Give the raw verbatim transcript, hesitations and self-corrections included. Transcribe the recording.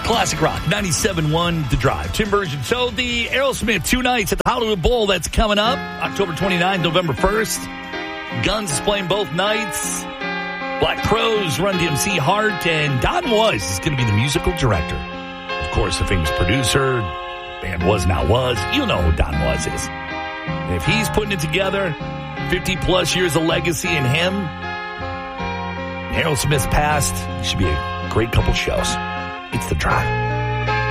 Classic Rock, ninety-seven point one The Drive. Tim Version. So the Aerosmith two nights at the Hollywood Bowl, that's coming up October twenty-ninth, November first. Guns is playing both nights. Black Crowes, Run D M C, Heart, and Don Was is going to be the musical director. Of course, the famous producer, band Was Not Was. You know who Don Was is. And if he's putting it together, fifty-plus years of legacy in him, Aerosmith's past, it should be a great couple shows. It's The Drive.